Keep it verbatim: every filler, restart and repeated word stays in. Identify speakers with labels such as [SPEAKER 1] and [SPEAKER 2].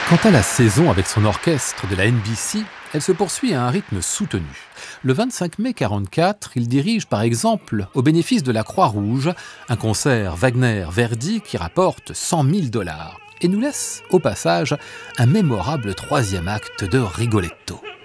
[SPEAKER 1] Quant à la saison avec son orchestre de la N B C, elle se poursuit à un rythme soutenu. Le vingt-cinq mai quarante-quatre, il dirige par exemple, au bénéfice de la Croix-Rouge, un concert Wagner-Verdi qui rapporte cent mille dollars et nous laisse, au passage, un mémorable troisième acte de Rigoletto.